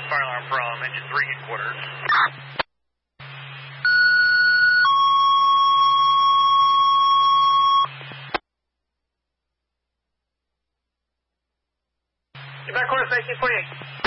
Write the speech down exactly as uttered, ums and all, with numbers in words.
fire alarm from engine three headquarters. Back quarters, nineteen forty-eight.